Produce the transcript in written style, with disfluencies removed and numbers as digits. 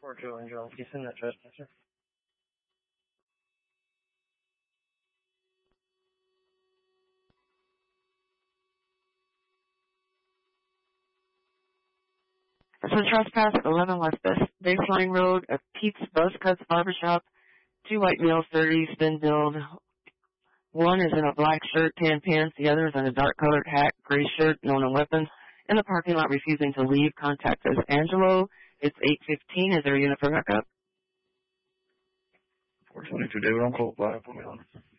Fort Joe and Joe. Can you send that trespasser? So trespass at 11 West Baseline Road, a Pete's Buzz Cuts Barbershop, 2 white males, 30, thin build. One is in a black shirt, tan pants. The other is in a dark-colored hat, gray shirt, no weapons. In the parking lot, refusing to leave. Contact us. Angelo, it's 8:15. Is there a unit for backup? 422 David on call. Put me on.